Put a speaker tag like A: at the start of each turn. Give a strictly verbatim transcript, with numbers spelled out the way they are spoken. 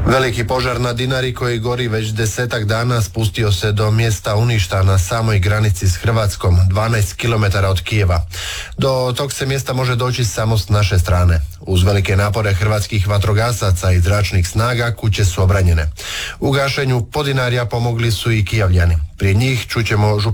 A: Veliki požar na Dinari koji gori već desetak dana spustio se do mjesta Uništa na samoj granici s Hrvatskom, dvanaest kilometara od Kijeva. Do tog se mjesta može doći samo s naše strane. Uz velike napore hrvatskih vatrogasaca i zračnih snaga kuće su obranjene. U gašenju Podinarja pomogli su i Kijevljani. Prije njih čućemo župana